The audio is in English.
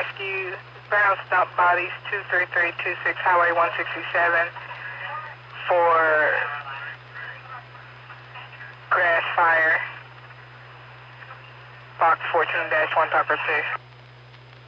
rescue ground stump bodies 23326 Highway 167 for grass fire. Box 14-1 Papa 6.